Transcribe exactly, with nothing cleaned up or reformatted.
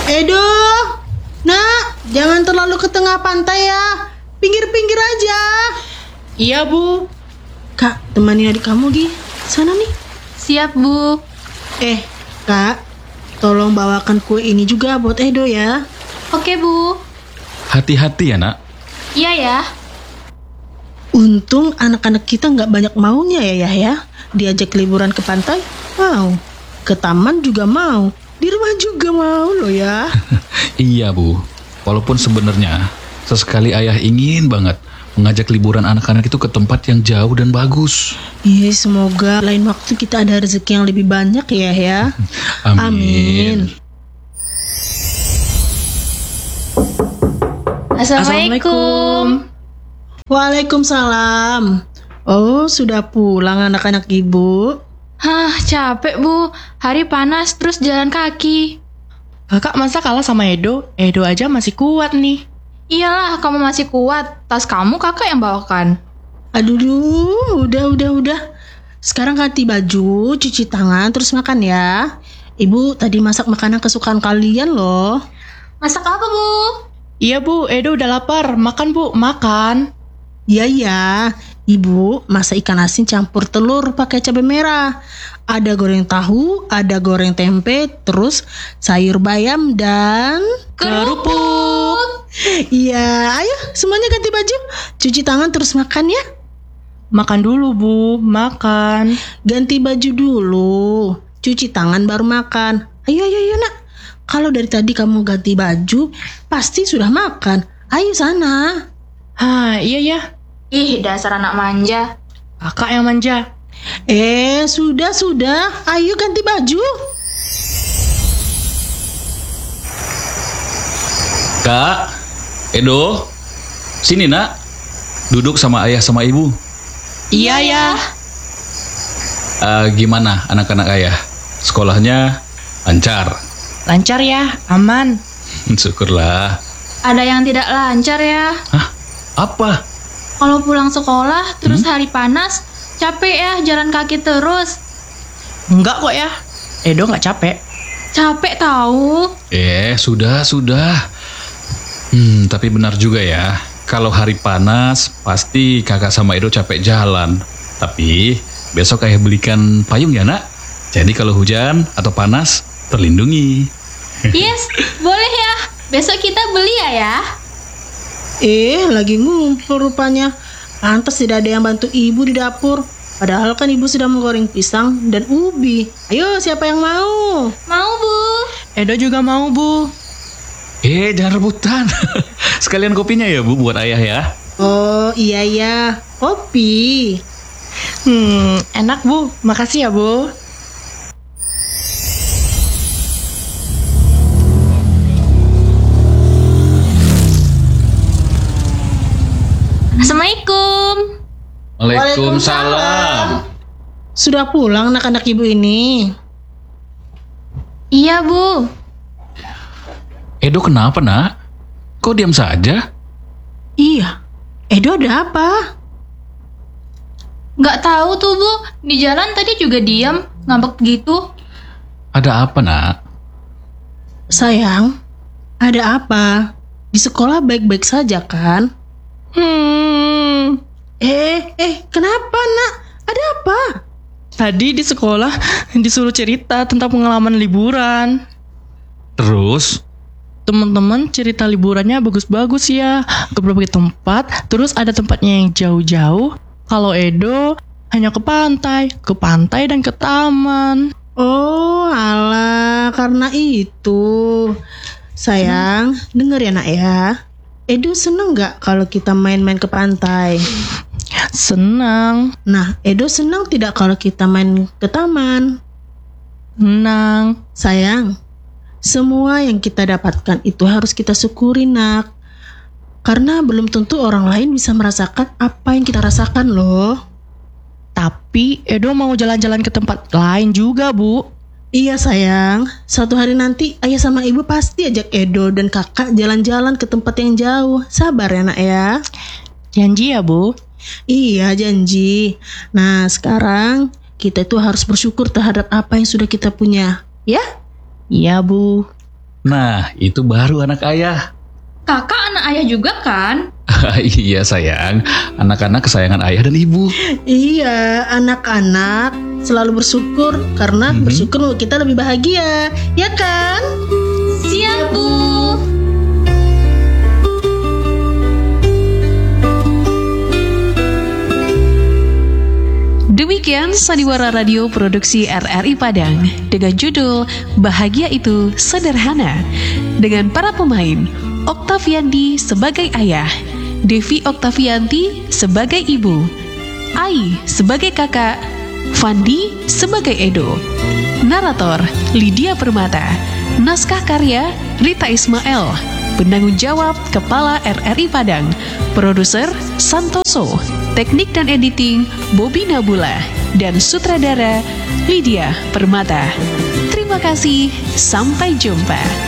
Edo, nak, jangan terlalu ke tengah pantai ya. Pinggir-pinggir aja. Iya, Bu. Kak, temani adik kamu, Gi. Sana nih. Siap, Bu. Eh, Kak, tolong bawakan kue ini juga buat Edo ya. Oke, Bu. Hati-hati ya, Nak. Iya ya. Untung anak-anak kita nggak banyak maunya ya, ya, ya. Diajak liburan ke pantai, mau. Ke taman juga mau. Di rumah juga mau loh ya. Iya, Bu. Walaupun sebenarnya sesekali ayah ingin banget mengajak liburan anak-anak itu ke tempat yang jauh dan bagus. Iya, semoga lain waktu kita ada rezeki yang lebih banyak ya, ya. Amin. Amin. Assalamualaikum. Waalaikumsalam. Oh, sudah pulang anak-anak ibu? Hah, capek, Bu. Hari panas terus jalan kaki. Kakak masa kalah sama Edo? Edo aja masih kuat nih. Iyalah, kamu masih kuat. Tas kamu kakak yang bawakan. Aduh, duh, udah, udah, udah. Sekarang ganti baju, cuci tangan, terus makan ya. Ibu tadi masak makanan kesukaan kalian loh. Masak apa, Bu? Iya, Bu. Edo udah lapar. Makan, Bu. Makan. Iya, iya. Ibu masak ikan asin campur telur pakai cabai merah. Ada goreng tahu, ada goreng tempe, terus sayur bayam dan Kerupuk. Iya, ayo semuanya ganti baju, cuci tangan terus makan ya. Makan dulu, Bu. Makan. Ganti baju dulu, cuci tangan baru makan. Ayo, ayo, ayo nak. Kalau dari tadi kamu ganti baju, pasti sudah makan. Ayo sana. Hah, iya ya. Ih, dasar anak manja. Kakak yang manja. Eh, sudah, sudah. Ayo ganti baju. Kak, Edo, sini, Nak. Duduk sama ayah sama ibu. Iya ya. Eh, gimana anak-anak ayah? Sekolahnya lancar? Lancar ya. Aman. Syukurlah. Ada yang tidak lancar ya. Hah? Apa? Kalau pulang sekolah terus hari panas, capek ya jalan kaki terus. Enggak kok ya. Edo nggak capek. Capek tahu. Eh, sudah, sudah. Hmm, tapi benar juga ya. Kalau hari panas, pasti kakak sama Edo capek jalan. Tapi besok ayah belikan payung ya, Nak. Jadi kalau hujan atau panas, terlindungi. Yes, boleh ya. Besok kita beli ya ya. Eh, lagi ngumpul rupanya. Pantas tidak ada yang bantu ibu di dapur. Padahal kan ibu sudah menggoreng pisang dan ubi. Ayo, siapa yang mau? Mau, Bu. Edo juga mau, Bu. Eh, jangan rebutan. Sekalian kopinya ya, Bu, buat ayah ya. Oh, iya ya. Kopi. Hmm, enak, Bu. Makasih ya, Bu. Assalamualaikum. Waalaikumsalam. Sudah pulang anak-anak ibu ini? Iya, Bu. Edo kenapa, Nak? Kok diam saja? Iya. Edo ada apa? Nggak tahu tuh, Bu. Di jalan tadi juga diam, ngambek gitu. Ada apa, Nak? Sayang, ada apa? Di sekolah baik-baik saja kan? Hmm. Eh, eh, kenapa nak? Ada apa? Tadi di sekolah disuruh cerita tentang pengalaman liburan. Terus? Teman-teman cerita liburannya bagus-bagus ya, ke berbagai tempat. Terus ada tempatnya yang jauh-jauh. Kalau Edo hanya ke pantai, ke pantai dan ke taman. Oh, alah, karena itu. Sayang, denger ya nak ya. Edo seneng gak kalau kita main-main ke pantai? Senang, Nah, Edo senang tidak kalau kita main ke taman? senang. Sayang, semua yang kita dapatkan itu harus kita syukuri nak. Karena belum tentu orang lain bisa merasakan apa yang kita rasakan loh. Tapi Edo mau jalan-jalan ke tempat lain juga, Bu. Iya sayang, suatu hari nanti ayah sama ibu pasti ajak Edo dan kakak jalan-jalan ke tempat yang jauh. Sabar ya nak ya. Janji ya, Bu. Iya janji. Nah sekarang kita itu harus bersyukur terhadap apa yang sudah kita punya. Ya? Iya, Bu. Nah, itu baru anak ayah. Kakak anak ayah juga kan? Iya sayang, anak-anak kesayangan ayah dan ibu. Iya, anak-anak selalu bersyukur karena Mhm. bersyukur membuat kita lebih bahagia, ya kan? Siap, Bu. Demikian Sandiwara Radio Produksi R R I Padang dengan judul Bahagia Itu Sederhana dengan para pemain Oktaviandi sebagai ayah, Devi Oktavianti sebagai ibu, Ai sebagai kakak, Fandi sebagai Edo. Narator Lydia Permata. Naskah karya Rita Ismail. Penanggung jawab Kepala R R I Padang. Produser Santoso. Teknik dan editing Bobby Nabula. Dan sutradara Lydia Permata. Terima kasih, sampai jumpa.